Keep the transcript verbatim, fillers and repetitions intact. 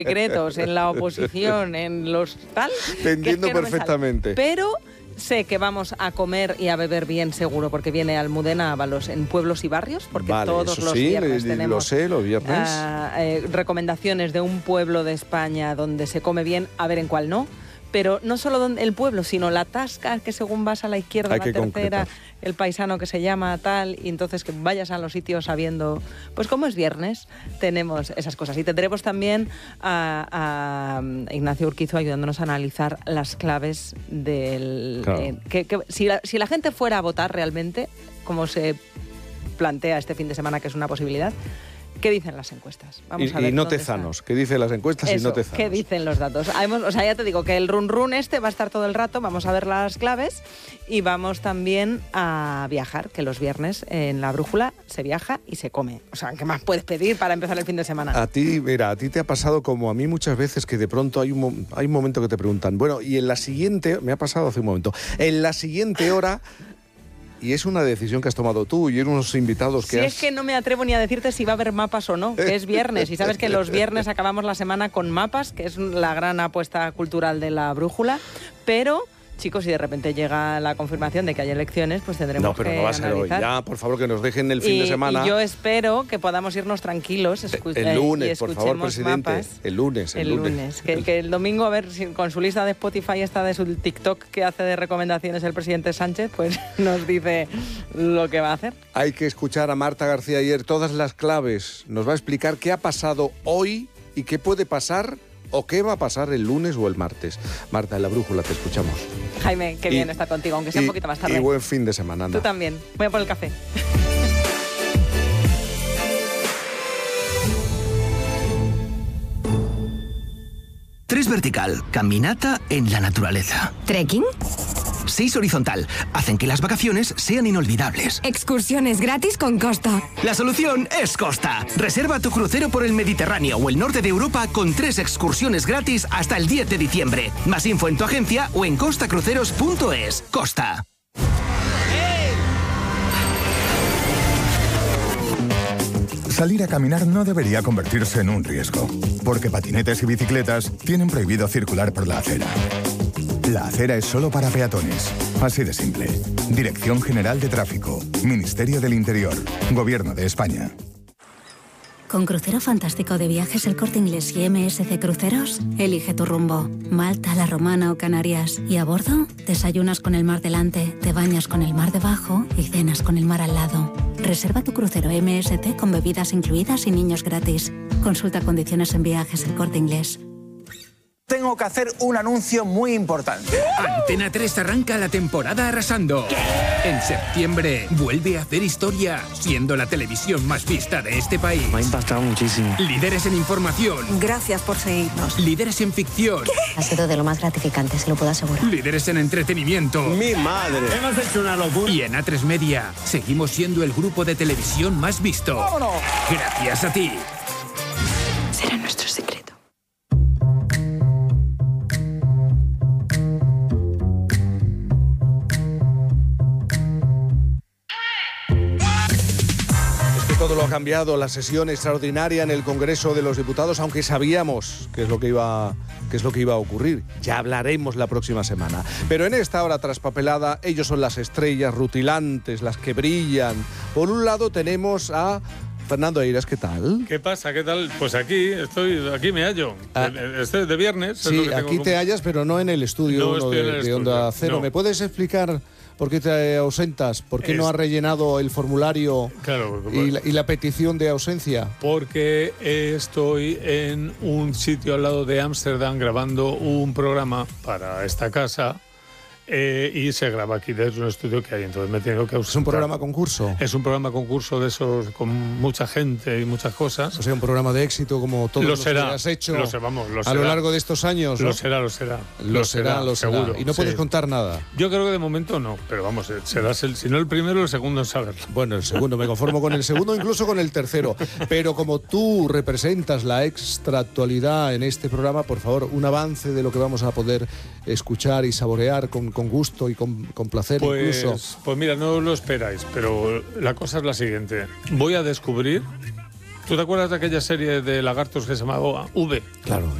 secretos, en la oposición, en los tal... Te entiendo que es que perfectamente. No Pero sé que vamos a comer y a beber bien seguro, porque viene Almudena Ábalos en Pueblos y Barrios, porque vale, todos eso los sí, viernes lo tenemos sé, los viernes. Uh, eh, recomendaciones de un pueblo de España donde se come bien, a ver en cuál no. Pero no solo donde el pueblo, sino la tasca, que según vas a la izquierda, Hay la que tercera, concretar. el paisano que se llama tal, y entonces que vayas a los sitios sabiendo, pues como es viernes, tenemos esas cosas. Y tendremos también a, a Ignacio Urquizo ayudándonos a analizar las claves del... Claro. Eh, que, que, si, la, si la gente fuera a votar realmente, como se plantea este fin de semana, que es una posibilidad... ¿Qué dicen las encuestas? Vamos y, a ver y no dónde tezanos. está. ¿Qué dicen las encuestas Eso, y no tezanos? ¿qué dicen los datos? Hemos, o sea, ya te digo que el run run este va a estar todo el rato, vamos a ver las claves y vamos también a viajar, que los viernes en La Brújula se viaja y se come. O sea, ¿qué más puedes pedir para empezar el fin de semana? A ti, mira, a ti te ha pasado como a mí muchas veces que de pronto hay un, hay un momento que te preguntan, bueno, y en la siguiente, me ha pasado hace un momento, en la siguiente hora... Y es una decisión que has tomado tú y unos invitados que Si has... es que no me atrevo ni a decirte si va a haber mapas o no, que es viernes. Y sabes que los viernes acabamos la semana con mapas, que es la gran apuesta cultural de La Brújula. Pero, chicos, si de repente llega la confirmación de que hay elecciones, pues tendremos No, pero que no va a ser analizar. hoy. Ya, por favor, que nos dejen el fin y, de semana. Y yo espero que podamos irnos tranquilos escu- El lunes, y por favor, presidente. Mapas. El lunes, el, El lunes. lunes. Que, que el domingo, a ver, si con su lista de Spotify esta de su TikTok que hace de recomendaciones el presidente Sánchez, pues nos dice lo que va a hacer. Hay que escuchar a Marta García ayer todas las claves. Nos va a explicar qué ha pasado hoy y qué puede pasar o qué va a pasar el lunes o el martes. Marta, en La Brújula, te escuchamos. Jaime, qué Y- bien estar contigo, aunque sea y, un poquito más tarde. Y buen fin de semana, anda. Tú también. Voy a por el café. Tres vertical, caminata en la naturaleza. ¿Trekking? Seis horizontal, hacen que las vacaciones sean inolvidables. Excursiones gratis con Costa. La solución es Costa. Reserva tu crucero por el Mediterráneo o el norte de Europa con tres excursiones gratis hasta el diez de diciembre. Más info en tu agencia o en costa cruceros punto es. Costa. Salir a caminar no debería convertirse en un riesgo, porque patinetes y bicicletas tienen prohibido circular por la acera. La acera es solo para peatones. Así de simple. Dirección General de Tráfico. Ministerio del Interior. Gobierno de España. Con Crucero Fantástico de Viajes El Corte Inglés y M S C Cruceros, elige tu rumbo. Malta, La Romana o Canarias. Y a bordo, desayunas con el mar delante, te bañas con el mar debajo y cenas con el mar al lado. Reserva tu crucero M S C con bebidas incluidas y niños gratis. Consulta condiciones en Viajes El Corte Inglés. Tengo que hacer un anuncio muy importante. Antena tres arranca la temporada arrasando. En septiembre vuelve a hacer historia, siendo la televisión más vista de este país. Me ha impactado muchísimo. Líderes en información. Gracias por seguirnos. Líderes en ficción. Ha sido de lo más gratificante, se lo puedo asegurar. Líderes en entretenimiento. Mi madre. Hemos hecho una locura. Y en A tres Media seguimos siendo el grupo de televisión más visto. ¡Vámonos! Gracias a ti. Será nuestro secreto. Todo lo ha cambiado, la sesión extraordinaria en el Congreso de los Diputados, aunque sabíamos qué es lo que iba, qué es lo que iba a ocurrir. Ya hablaremos la próxima semana. Pero en esta hora traspapelada, ellos son las estrellas rutilantes, las que brillan. Por un lado tenemos a Fernando Eiras, ¿qué tal? ¿Qué pasa? ¿Qué tal? Pues aquí estoy, aquí me hallo. Ah, Este de viernes. es Sí, lo que tengo aquí como- te hallas, pero no en el estudio No uno estoy en de, el de estudio, Onda Cero. no. ¿Me puedes explicar por qué te ausentas? ¿Por qué Es- no has rellenado el formulario Claro, y la, y la petición de ausencia? porque estoy en un sitio al lado de Ámsterdam grabando un programa para esta casa eh, y se graba aquí desde un estudio que hay, entonces me tengo que ausentar. ¿Es un programa concurso? Es un programa concurso de esos con mucha gente y muchas cosas. O sea, un programa de éxito como todos Lo los será, que has hecho lo sé, vamos, lo a será. lo largo de estos años, ¿no? Lo será, lo será. Lo será, lo será. seguro. Y no puedes sí. contar nada. Yo creo que de momento no, pero vamos, eh, serás el, si no el primero, el segundo en saberlo. Bueno, el segundo, me conformo con el segundo, incluso con el tercero. Pero como tú representas la extraactualidad en este programa, por favor, un avance de lo que vamos a poder escuchar y saborear con, con gusto y con, con placer Pues, incluso. pues mira, no lo esperáis, pero la cosa es la siguiente. Voy a descubrir ¿Tú te acuerdas de aquella serie de lagartos que se llamaba V? Claro.